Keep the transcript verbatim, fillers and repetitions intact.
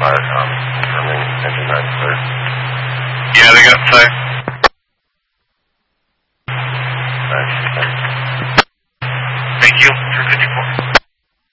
fire, um, confirming engine nine clear. Yeah, they got fire. Nice, thanks. Thank you for fifty-four.